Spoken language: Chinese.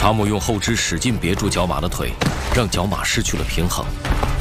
查姆用后肢使劲别住角马的腿，让角马失去了平衡。